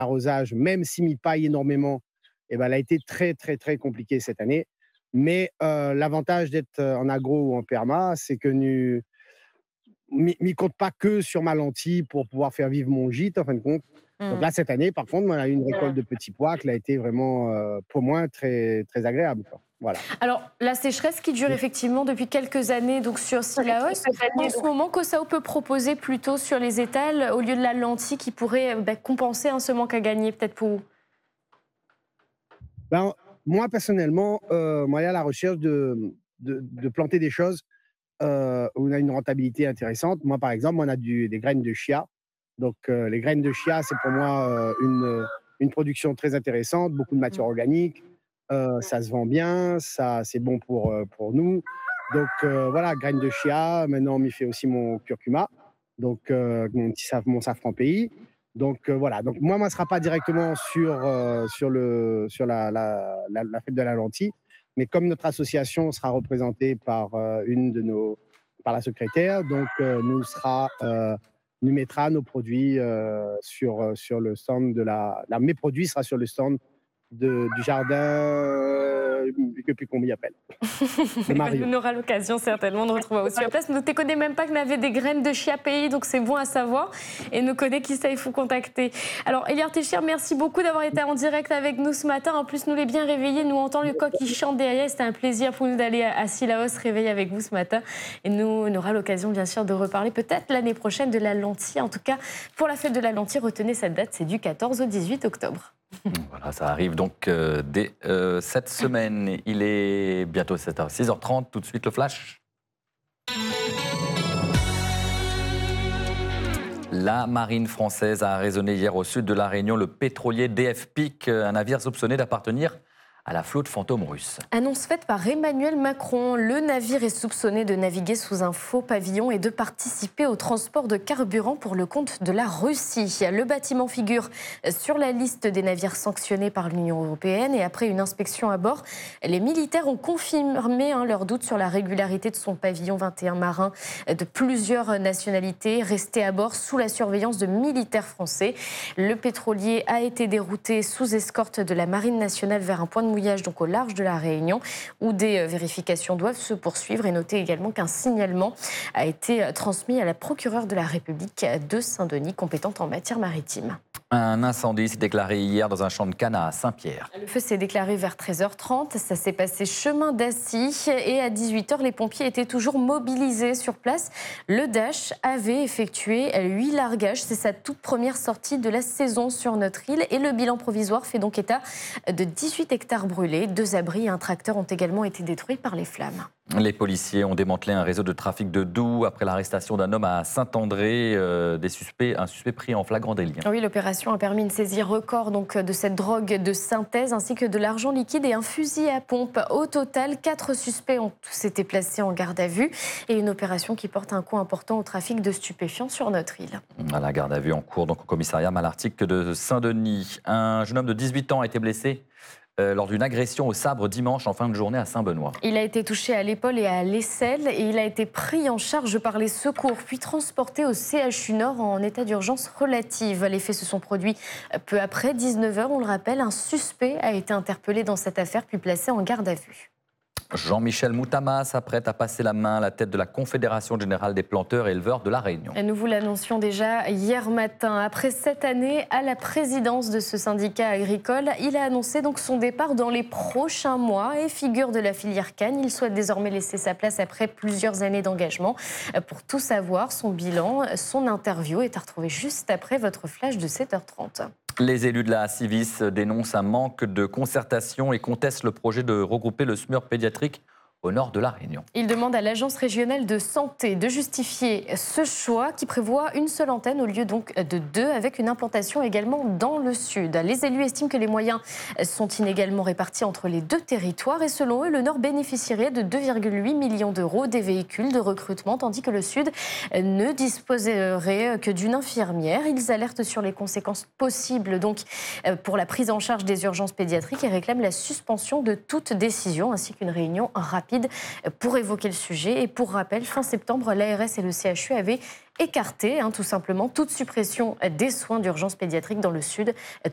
l'arrosage, même s'il m'y paille énormément, et ben, elle a été très, très, très compliquée cette année. Mais l'avantage d'être en agro ou en perma, c'est que m'y compte pas que sur ma lentille pour pouvoir faire vivre mon gîte, en fin de compte. Donc Mmh. là, cette année, par contre, on a eu une récolte de petits pois qui a été vraiment, pour moi, très, très agréable, quoi. Voilà. Alors, la sécheresse qui dure effectivement depuis quelques années donc sur Sillaos, en ce moment, Cosao peut proposer plutôt sur les étals, au lieu de la lentille qui pourrait compenser ce manque à gagner peut-être pour vous? Ben, moi, personnellement, moi, il y a la recherche de planter des choses où on a une rentabilité intéressante. Moi, par exemple, on a des graines de chia. Donc, les graines de chia, c'est pour moi une production très intéressante, beaucoup de matière organique. Ça se vend bien, ça, c'est bon pour nous. Donc, voilà, graines de chia. Maintenant, on m'y fait aussi mon curcuma, donc mon safran pays. Donc, voilà. Donc, moi, ne sera pas directement sur la fête de la lentille, mais comme notre association sera représentée par par la secrétaire, donc nous mettra nos produits sur le stand mes produits sera sur le stand du jardin, je ne sais plus comment il appelle, de Mario. On aura l'occasion certainement de retrouver aussi à place. Ne te connais même pas que n'avait des graines de chia pays, donc c'est bon à savoir. Et ne connaît qui ça, il faut contacter. Alors, Eliar Téchir, merci beaucoup d'avoir été en direct avec nous ce matin. En plus, nous les bien réveillés, nous entend le coq qui chante derrière. C'était un plaisir pour nous d'aller à Sillaos réveiller avec vous ce matin. Et nous, on aura l'occasion, bien sûr, de reparler peut-être l'année prochaine de la lentille. En tout cas, pour la fête de la lentille, retenez cette date, c'est du 14 au 18 octobre. Voilà, ça arrive donc dès cette semaine. Il est bientôt 7h, 6h30. Tout de suite, le flash. La marine française a arraisonné hier au sud de la Réunion le pétrolier DF Pic, un navire soupçonné d'appartenir à la flotte fantôme russe. Annonce faite par Emmanuel Macron. Le navire est soupçonné de naviguer sous un faux pavillon et de participer au transport de carburant pour le compte de la Russie. Le bâtiment figure sur la liste des navires sanctionnés par l'Union européenne et après une inspection à bord, les militaires ont confirmé leurs doutes sur la régularité de son pavillon. 21 marins de plusieurs nationalités restés à bord sous la surveillance de militaires français. Le pétrolier a été dérouté sous escorte de la Marine nationale vers un point de mouillage donc au large de la Réunion où des vérifications doivent se poursuivre et notez également qu'un signalement a été transmis à la procureure de la République de Saint-Denis compétente en matière maritime. Un incendie s'est déclaré hier dans un champ de canne à Saint-Pierre. Le feu s'est déclaré vers 13h30. Ça s'est passé chemin d'Assy. Et à 18h, les pompiers étaient toujours mobilisés sur place. Le Dash avait effectué 8 largages. C'est sa toute première sortie de la saison sur notre île. Et le bilan provisoire fait donc état de 18 hectares brûlés. 2 abris et un tracteur ont également été détruits par les flammes. Les policiers ont démantelé un réseau de trafic de Doubs après l'arrestation d'un homme à Saint-André, un suspect pris en flagrant délit. Oui, l'opération a permis une saisie record donc, de cette drogue de synthèse ainsi que de l'argent liquide et un fusil à pompe. Au total, 4 suspects ont tous été placés en garde à vue et une opération qui porte un coup important au trafic de stupéfiants sur notre île. À la garde à vue en cours donc, au commissariat Malartic de Saint-Denis. Un jeune homme de 18 ans a été blessé lors d'une agression au sabre dimanche en fin de journée à Saint-Benoît. Il a été touché à l'épaule et à l'aisselle et il a été pris en charge par les secours puis transporté au CHU Nord en état d'urgence relative. Les faits se sont produits peu après 19h. On le rappelle, un suspect a été interpellé dans cette affaire puis placé en garde à vue. Jean-Michel Moutama s'apprête à passer la main à la tête de la Confédération générale des planteurs et éleveurs de la Réunion. Et nous vous l'annoncions déjà hier matin. Après 7 années à la présidence de ce syndicat agricole, il a annoncé donc son départ dans les prochains mois et figure de la filière canne. Il souhaite désormais laisser sa place après plusieurs années d'engagement. Pour tout savoir, son bilan, son interview est à retrouver juste après votre flash de 7h30. Les élus de la Civis dénoncent un manque de concertation et contestent le projet de regrouper le SMUR pédiatrique au nord de la Réunion. Il demande à l'Agence régionale de santé de justifier ce choix qui prévoit une seule antenne au lieu donc de 2 avec une implantation également dans le sud. Les élus estiment que les moyens sont inégalement répartis entre les 2 territoires et selon eux, le nord bénéficierait de 2,8 millions d'euros des véhicules de recrutement tandis que le sud ne disposerait que d'une infirmière. Ils alertent sur les conséquences possibles donc pour la prise en charge des urgences pédiatriques et réclament la suspension de toute décision ainsi qu'une réunion rapide pour évoquer le sujet. Et pour rappel, fin septembre, l'ARS et le CHU avaient écarté tout simplement toute suppression des soins d'urgence pédiatrique dans le sud